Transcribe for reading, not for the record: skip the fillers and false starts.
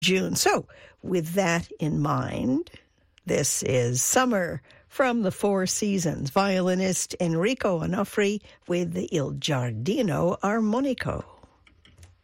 June. So, with that in mind, this is Summer from the Four Seasons. Violinist Enrico Onofri with the Il Giardino Armonico.